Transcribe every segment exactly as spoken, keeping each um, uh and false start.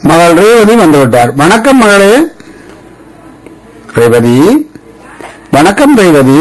மகள் ரேவதி வந்து விட்டார். வணக்கம் மகளே ரேவதி. வணக்கம் ரேவதி.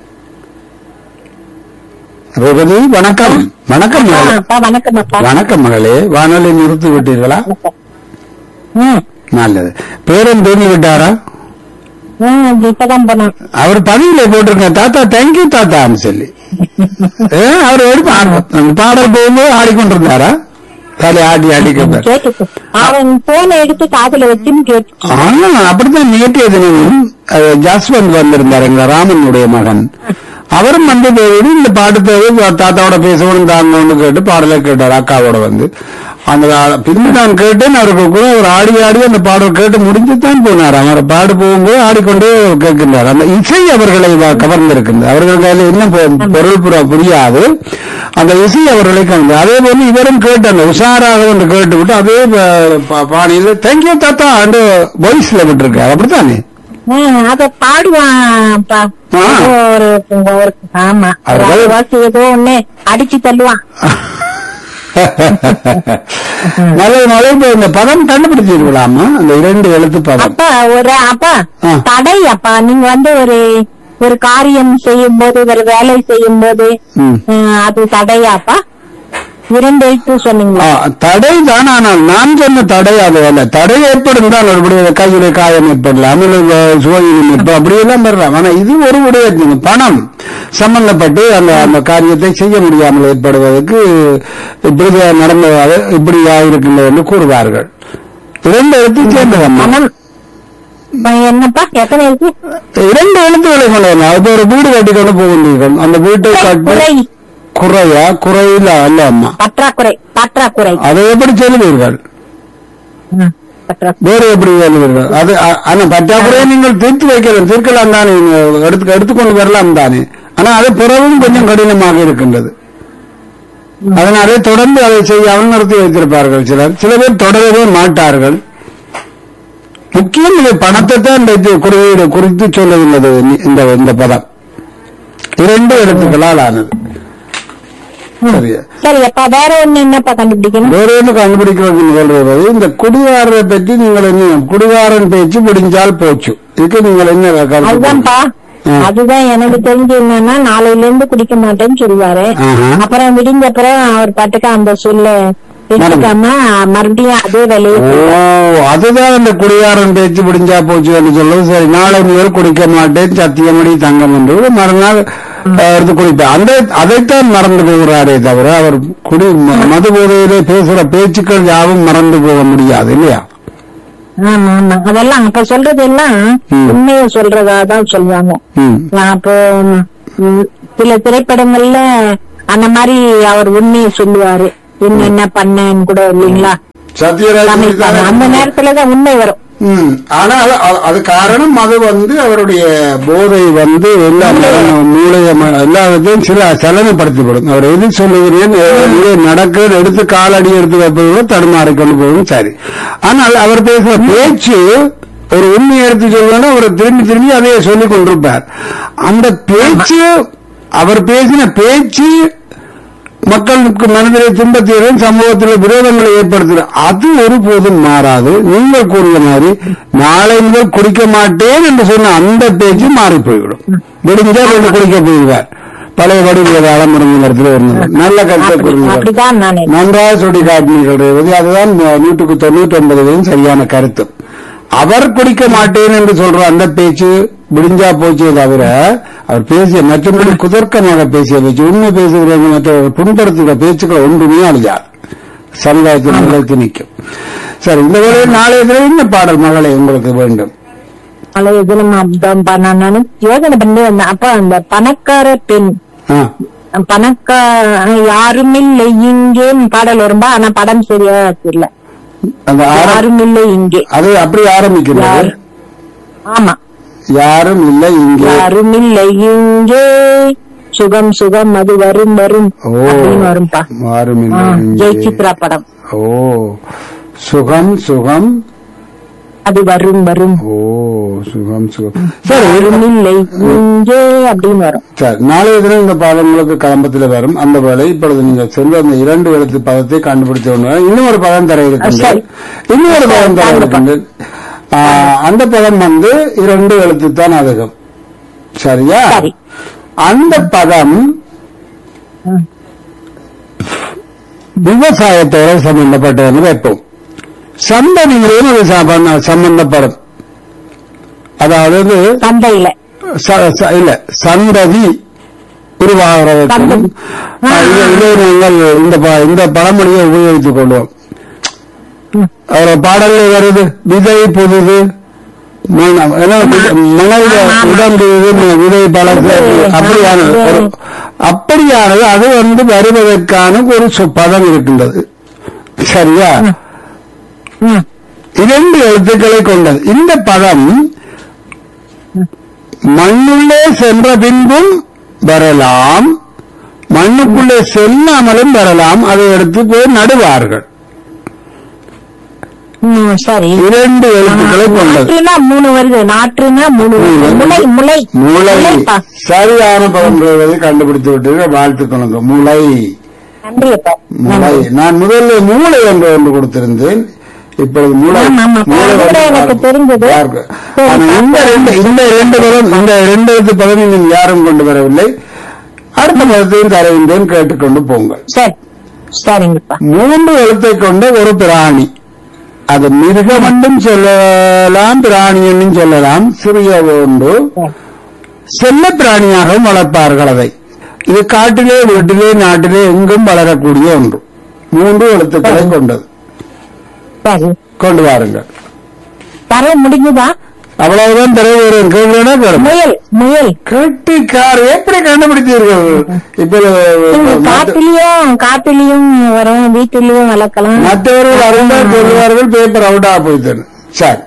ரேவதி வணக்கம். வணக்கம் மகளே. வணக்கம் அப்பா. வணக்கம் மகளே. வானொலி நிறுத்தி விட்டீர்களா? நல்லது. பேரன் தூங்கி விட்டாரா? இப்பதான் போனோம். அவர் பதிவுல போட்டிருக்கேன் தாத்தா தேங்க்யூ தாத்தான்னு சொல்லி. அவர் ஒரு பாடல் போகும்போது ஆடிக்கொண்டிருந்தாரா? தலை ஆடி ஆடிக்க கேட்டு அவன் போன எடுத்து காதுல வச்சுன்னு கேட்டு. ஆனா அப்படித்தான் நேற்றைய தினமும் ஜஸ்வந்த் வந்திருந்தார், எங்க ராமனுடைய மகன். அவரும் வந்து இந்த பாட்டு தேவை தாத்தாவோட பேசணும் தாங்கன்னு கேட்டு பாடலை கேட்டார் அக்காவோட வந்து. அந்த பின்பு நான் கேட்டேன். அவருக்கு கூட அவர் ஆடி ஆடி அந்த பாடல் கேட்டு முடிஞ்சுதான் போனார். அவர் பாடு போகும்போது ஆடிக்கொண்டே கேட்கின்றார். அந்த இசை அவர்களை கவர்ந்திருக்கின்றது. அவர்களுக்கு அதில் என்ன பொருள் புற புரியாது, அந்த இசை அவர்களை கவர்ந்து. அதே போல இவரும் கேட்டாங்க உஷாராக ஒன்று கேட்டு விட்டு அதே பாணியில் தேங்க்யூ தாத்தா அந்த வாய்ஸ்ல விட்டுருக்காரு. அப்படித்தானே அத பாடுவான். ஆமா ஏதோ ஒண்ணு அடிச்சு தள்ளுவான். நல்ல மழை. இந்த பதம் கண்டுபிடிச்சிருக்கலாமா? அந்த இரண்டு எழுத்து பதம். அப்பா ஒரு அப்பா தடை. அப்பா நீங்க வந்து ஒரு ஒரு காரியம் செய்யும் போது, ஒரு வேலை செய்யும் போது அது தடையாப்பா? இரண்டு எழுத்து சொன்னீங்களா? தடை தான். ஆனால் நான் சொன்ன தடை அது அல்ல. தடை ஏற்படும் தான் ஒரு கையில காயம் ஏற்படலாம், சுவையிலும் ஏற்படும், அப்படியெல்லாம் பெறலாம். ஆனா இது ஒரு விடயத்தின் பணம் சம்பந்தப்பட்டு அந்த அந்த காரியத்தை செய்ய முடியாமல் ஏற்படுவதற்கு இப்படி நடந்ததாக இப்படியா இருக்கின்றது என்று கூறுவார்கள். இரண்டு எழுத்து சேர்ந்தது. என்னப்பா எத்தனை எழுத்து? இரண்டு எழுத்துக்களை கொண்டு அது ஒரு வீடு கட்டி கொண்டு போகின்றீர்கள். அந்த வீட்டை கட்டி குறையா குறையில அல்ல அம்மா பற்றாக்குறை. பற்றாக்குறை அதை எப்படி சொல்லுவீர்கள்? வேறு எப்படி சொல்லுவீர்கள்? அது ஆனா பற்றாக்குறையை நீங்கள் தீர்த்து வைக்கலாம், தீர்க்கலாம் தானே, எடுத்து எடுத்துக்கொண்டு வரலாம் தானே. ஆனா அது பிறவும் கொஞ்சம் கடினமாக இருக்கின்றது. அதனாலே தொடர்ந்து அதை செய்யாமல் நிறுத்தி வைத்திருப்பார்கள் சிலர். சில பேர் தொடரவே மாட்டார்கள். முக்கியம் இது பணத்தை தான் குறியீடு குறித்து சொல்லுகின்றது இந்த பதம். இரண்டு எழுத்துக்களால் ஆனது. சரிப்பா. வேற ஒண்ணு என்னப்பா கண்டுபிடிக்கணும்? வேற ஒண்ணு கண்டுபிடிக்கிறது சொல்றது. இந்த குடிகாரரை பற்றி நீங்கள் என்ன, குடிகாரன் பேச்சு முடிஞ்சால் போச்சு, இதுக்கு நீங்கள் என்ன? அதுதான்ப்பா. அதுதான் எனக்கு தெரிஞ்சு என்னன்னா, நாளையில இருந்து குடிக்க மாட்டேன்னு சொல்லுவாரு. அப்புறம் விடிஞ்ச அப்புறம் அவர் பாட்டுக்கு அந்த சொல்ல மறுபடியும் அதே வேலையை. ஓ, அதுதான் அந்த குடிகாரன் பேச்சு முடிஞ்சா போச்சு என்று சொல்லுவது. சரி, நாளை முதல் குடிக்க மாட்டேன் சத்தியமடி தங்கம் என்று மறுநாள் எடுத்து குடிப்பேன். அந்த அதைத்தான் மறந்து போகிறாரே தவிர அவர் குடி மது போதையிலே பேசுற பேச்சுக்கள் யாவும் மறந்து போக முடியாது இல்லையா? ஆமா ஆமா. அதெல்லாம் அப்ப சொல்றது எல்லாம் உண்மையை சொல்றதாதான் சொல்லுவாங்க. அப்போ சில திரைப்படங்கள்ல அந்த மாதிரி அவர் உண்மையை சொல்லுவாரு, என்ன பண்ணேன்னு கூட இல்லீங்களா? சத்யராஜ் அந்த நேரத்துலதான் உண்மை வரும். ஆனால் அது காரணம் அது வந்து அவருடைய போதை வந்து எல்லா மூளைய எல்லாத்தையும் சில சலனப்படுத்திவிடும். அவர் எது சொல்லுகிறேன் நடக்க எடுத்து காலடி எடுத்து வைப்பதோ தடுமாறிக்கொண்டு போகும். சரி, ஆனால் அவர் பேசுற பேச்சு ஒரு உண்மை எடுத்து சொல்லுவோம்னா அவர் திரும்பி திரும்பி அதையே சொல்லிக் கொண்டிருப்பார். அந்த பேச்சு, அவர் பேசின பேச்சு மக்களுக்கு மனதிலே துன்பத்தையும் சமூகத்தில் விரோதங்களை ஏற்படுத்துற அது ஒருபோதும் மாறாது. நீங்கள் கூறிய மாதிரி நாளை முதல் குடிக்க மாட்டேன் என்று சொன்ன அந்த பேச்சு மாறி போய்விடும். முடிஞ்சா ரெண்டு குடிக்க போய்வார். பழைய வடிவ முறையில் ஒரு நல்ல கருத்தை கூறுகிறார். நன்றாக சொல்லி காட்டினீர்கள். அதுதான் நூற்றுக்கு தொண்ணூற்றி ஒன்பது சரியான கருத்து. அவர் குடிக்க மாட்டேன் என்று சொல்ற அந்த பேச்சு முடிஞ்சா போச்சே தவிர அவர் பேசிய மற்றபடி குதர்க்கமாக பேசிய பேச்சு, உண்மை பேசுகிறவங்க மற்ற புண்படுத்துகிற பேச்சுக்கள் ஒன்றுமே அழியாது, சமுதாயத்தில் நிலைத்து நிற்கும். சரி, இந்த வேளையில் நாளைய தினம் என்ன பாடல் மகளை உங்களுக்கு வேண்டும்? நாளைய தினம் நான் யோசனை பண்ணி வந்தேன். அப்ப அந்த பணக்கார பெண் பணக்கார யாருமில்லை இங்கே பாடல் வரும்பா. ஆனா படம் சரியா தெரியல. யாரும் இல்லை இங்கே அது அப்படி ஆரம்பிக்கிறார். ஆமா, யாரும் இல்லை இங்கே, யாரும் இல்லை இங்கே, சுகம் சுகம் அது வரும் வரும் வரும்பா. ஜெயசித்ரா படம். ஓ, சுகம் சுகம் அது வரும் வரும். ஓ, சுகம் சுகம். சரி இல்லை இங்கே அப்படின்னு வரும். சரி, நாளைய தினம் இந்த பதங்களுக்கு கலம்பத்தில் வரும் அந்த வேலை. இப்பொழுது நீங்க சொல்ல அந்த இரண்டு எழுத்து பதத்தை கண்டுபிடிச்ச ஒன்று இன்னும் ஒரு பதம் தர இருக்கின்றது. இன்னும் ஒரு பதம் தர இருக்கின்றது. அந்த பதம் வந்து இரண்டு எழுத்து தான் அதிகம். சரியா? அந்த பதம் விவசாயத்தோட சம்பந்தப்பட்டது வைப்போம். சந்ததியிலும் அது சம்பந்தப்படும். அதாவது சந்தையில இல்ல சந்ததி உருவாகிறதுக்கும் இந்த இந்த பழமொழியை உபயோகித்துக் கொள்வோம். பாடல்ல வருது விதை புதுது மணல் உடம்பு விதை பழத்து அப்படியானது அப்படியானது அது வந்து வருவதற்கான ஒரு பதம் இருக்கின்றது. சரியா? இரண்டு எழுத்துக்களை கொண்டது. இந்த பதம் மண்ணுள்ளே சென்ற பின்பும் வரலாம், மண்ணுக்குள்ளே செல்லாமலும் வரலாம். அதை எடுத்து போய் நடுவார்கள். சரி, இரண்டு எழுத்துக்களை கொண்டது. மூணு வருது. நாற்றுனா மூணு முளை முளை முளை சரியான பதம் கண்டுபிடித்து விட்டீர்கள். வாழ்த்துக்கணுங்க. முளை முளை. நான் முதல்ல மூளை என்று ஒன்று கொடுத்திருந்தேன். இப்பொழுது மூளை எனக்கு தெரிஞ்சது. இந்த ரெண்டு இந்த இரண்டு பதம் இந்த இரண்டு எழுத்து பதம் இன்னும் யாரும் கொண்டு வரவில்லை. அடுத்த பதத்தையும் தருகின்றேன், கேட்டுக்கொண்டு போங்கள். சரிங்கப்பா. மூன்று எழுத்தை கொண்ட ஒரு பிராணி. அது மிருகம் என்றும் சொல்லலாம், பிராணி என்றும் சொல்லலாம். சிறிய ஒன்று செல்ல பிராணியாகவும் வளர்ப்பார்கள். அதை இது காட்டிலே வீட்டிலே நாட்டிலே எங்கும் வளரக்கூடிய ஒன்று. மூன்று எழுத்துக்களை கொண்டது. கொண்டு வாருங்கள். தர முடிஞ்சுதா? அவ்வளவுதான் தர. முயல் முயல் கட்டிக்கார் எப்படி கண்டுபிடித்தீர்கள்? இப்ப காட்டிலையும் காட்டிலையும் வரும், வீட்டிலையும் வளர்க்கலாம். மற்றவர்கள் அறிந்தால் சொல்லுவார்கள் பேப்பர் அவுட்டா போய்த்தேன். சரி,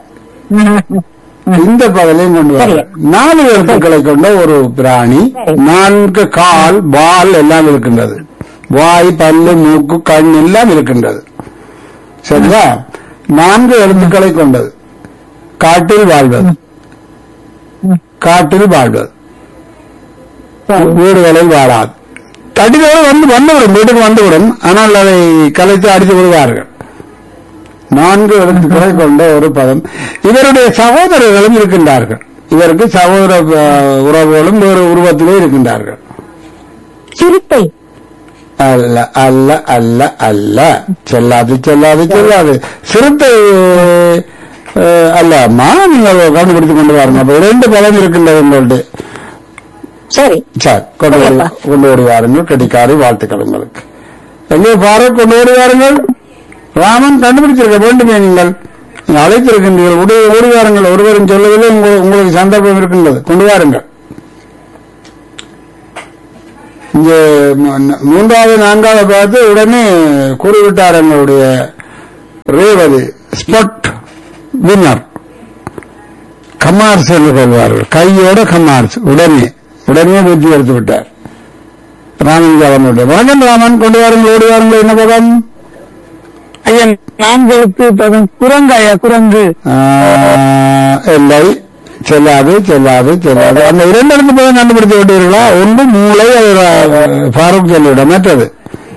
இந்த பகலையும் கொண்டு வர நாலு எழுத்துக்களை கொண்ட ஒரு பிராணி. நான்கு கால் வால் எல்லாம் இருக்கின்றது. வாய் பல்லு மூக்கு கண் எல்லாம் இருக்கின்றது. சரியா? நான்கு எழுத்துக்களை கொண்டது. காட்டில் வாழ்வது. காட்டில் வாழ்வது வீடுகளில் வாழாது. தடிதோடு வந்து வந்துவிடும், வீட்டுக்கு வந்துவிடும். ஆனால் அதை கலைத்து அடித்து விடுவார்கள். நான்கு எழுத்துக்களை கொண்ட ஒரு பதம். இவருடைய சகோதரர்களும் இருக்கின்றார்கள். இதற்கு சகோதர உறவுகளும் வேறு உருவத்திலே இருக்கின்றார்கள். சிறுத்தை அல்ல அல்ல அல்ல அல்ல. செல்லாது செல்லாது செல்லாது. சிறுத்தை அல்ல அம்மா, நீங்கள் கண்டுபிடித்துக் கொண்டு வாருங்க. அப்ப இரண்டு பதம் இருக்கின்றது உங்கள்ட்ட. சரி சார், கொண்டு கொண்டு வருவாருங்கள். கடிக்காரி வாழ்த்துக்கள் உங்களுக்கு. எங்கே பாரு, கொண்டு வருவாருங்கள். ராமன் கண்டுபிடிச்சிருக்க வேண்டுமே. நீங்கள் அழைத்திருக்கின்றீர்கள். உடைய ஓடி வாருங்கள். ஒருவரும் சொல்லவில்லை. உங்களுக்கு சந்தர்ப்பம் இருக்கின்றது. கொண்டு வாருங்கள். இங்க மூன்றாவது நான்காவது பார்த்து உடனே கூறிவிட்டார் எங்களுடைய ரேவதி. ஸ்பாட் வின்னர் கமார்ஸ் என்று சொல்வார்கள். கையோட கமார்ஸ். உடனே உடனே வெற்றி எடுத்து விட்டார் ராமன் அவனுடைய. வணக்கம் ராமன், கொண்டு வாருங்கள். ஓடி வாருங்கள். என்ன பதம்? ஐயா, நான்கு பதம். குரங்காயா? குரங்கு இல்லை, செல்லாது செல்லாது செல்லாது. அந்த இரண்டு இடத்து பதம் கண்டுபிடித்து விட்டீர்களா? ஒன்று மூளை, ஃபாரூக் சொல்லிவிட. மற்றது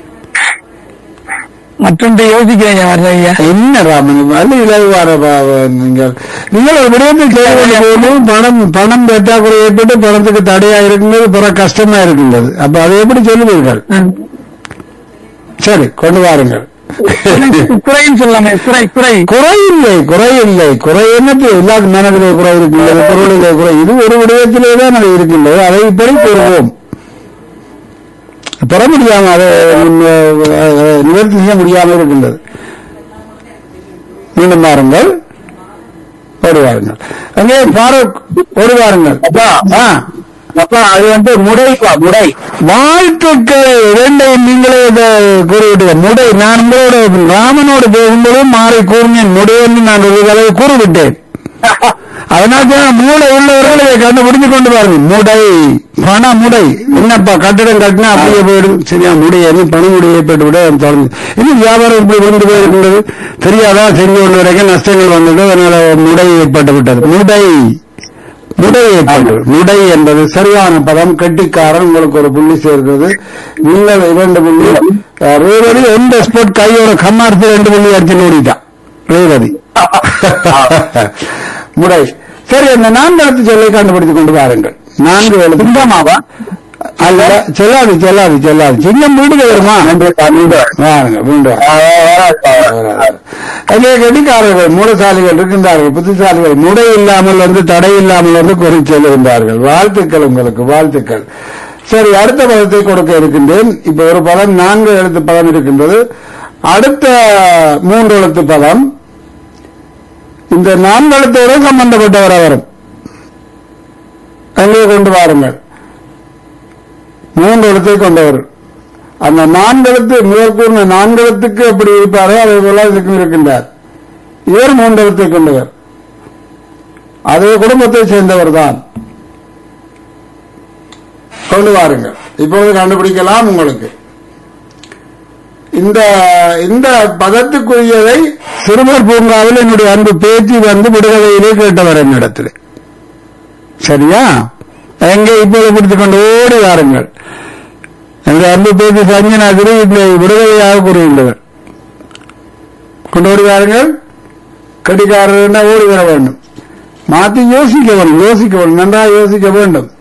மற்றொன்று யோசிக்கிறேன். என்ன ராமன் அல்ல இலவார நீங்கள் நீங்கள் ஒரு விடயத்தில் செய்ய போது பணம் பணம் பற்றாக்குறை ஏற்பட்டு பணத்துக்கு தடையா இருக்கின்றது, பிற கஷ்டமா இருக்கின்றது. அப்ப அதை எப்படி சொல்லுவீர்கள்? சரி, கொண்டு வாருங்கள். குறைன்னு சொல்லாமே. குறை குறை குறை இல்லை, குறை இல்லை. குறை என்னது? எல்லா மனதிலே குறை இருக்கின்றது, பொருளிலே குறை. இது ஒரு விடயத்திலேதான் அது இருக்கின்றது. அதை இப்படி கூறுவோம். பெற முடியாம அதை நிவர்த்தி செய்ய முடியாமல் இருக்கின்றது. மீண்டும் வாருங்கள். ஓடி வாருங்கள். அங்கே பாரூக் ஓடி வாருங்கள். அது வந்து முடைப்பா, முடை. வாழ்த்துக்கள். இரண்டையும் நீங்களே கூறிவிட்டு முடை. நான் உங்களோட ராமனோடு பேசும்போது மாறி கூறினேன் முடையன்னு நான் ஒரு தடவை கூறிவிட்டேன். அதனால்தான் மூளை உள்ளவர்கள் இதை கண்டுபிடிச்சு கொண்டு பாருங்க. முடை, பண முடை. என்னப்பா கட்டிடம் கட்டினா அப்படியே போயிடும். சரியா? முடிய பண முடி ஏற்பட்டு விட தொடர்ந்து இன்னும் வியாபாரம் இப்படி கொண்டு போயிருக்கின்றது. தெரியாதா? செஞ்சு கொண்டு வரைக்கும் நஷ்டங்கள் வந்தது. அதனால முடை ஏற்பட்டு விட்டது. முடை முடை ஏற்பட்டு முடை என்பது சரியான பதம். கெட்டிக்காரன் உங்களுக்கு ஒரு புள்ளி சேர்க்கிறது. நீங்கள் இரண்டு புள்ளி. ரேவதி எந்த ஸ்போர்ட் கையோட கம்மாரத்தில் ரெண்டு புள்ளி அடிச்சு ஓடிட்டான் ரேவதி. முடை சரி. அந்த நான்கு எழுத்து சொல்லை கண்டுபிடித்துக் கொண்டு வாருங்கள். நான்கு எழுத்து சிங்கமாவா? அல்ல, செல்லாது செல்லாது செல்லாது. சிங்கம் வீடு வருமா? கெட்டிக்காரர்கள் மூடசாலிகள் இருக்கின்றார்கள், புத்திசாலிகள். முடை இல்லாமல் வந்து தடை இல்லாமல் வந்து குறி செல்கின்றார்கள். வாழ்த்துக்கள் உங்களுக்கு, வாழ்த்துக்கள். சரி, அடுத்த பதத்தை கொடுக்க இருக்கின்றேன். இப்ப ஒரு பதம் நான்கு எழுத்து பதம் இருக்கின்றது. அடுத்த மூன்று எழுத்து பதம் இந்த நான்கு எழுத்தோடு சம்பந்தப்பட்டவராக வரும். அங்கே கொண்டு வாருங்கள். மூன்று எழுத்தை கொண்டவர். அந்த நான்கு எழுத்து மேற்கூர்ந்த நான்கு எழுத்துக்கு எப்படி இருப்பாரோ அதே போல இதுக்கும் இருக்கின்றார். இவர் மூன்று எழுத்தை கொண்டவர், அதே குடும்பத்தை சேர்ந்தவர் தான். கொண்டு வாருங்கள். இப்பொழுது கண்டுபிடிக்கலாம் உங்களுக்கு. இந்த இந்த பதத்துக்குரியதை சிறுவர் பூங்காவில் என்னுடைய அன்பு பேச்சு வந்து விடுதலையிலே கேட்டவர் என்னிடத்தில். சரியா? எங்கே இப்போது பிடித்துக் கொண்டு ஓடி வாருங்கள். என்ற அன்பு பேச்சு சஞ்சனாதிரி இந்த விடுதலையாக கூறுகின்றவர். கொண்டு ஓடி வாருங்கள். கடிகாரர் ஓடி வர வேண்டும். மாற்றி யோசிக்க வேண்டும், யோசிக்க வேண்டும், நன்றாக யோசிக்க வேண்டும்.